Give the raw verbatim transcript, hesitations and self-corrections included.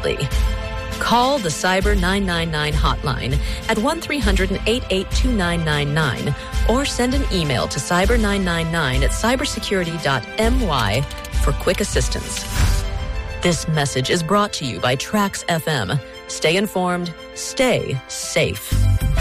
immediately. Call the Cyber nine nine nine hotline at one three hundred eight eight two nine nine nine or send an email to cyber nine nine nine at cybersecurity dot m y for quick assistance. This message is brought to you by Trax F M. Stay informed, stay safe.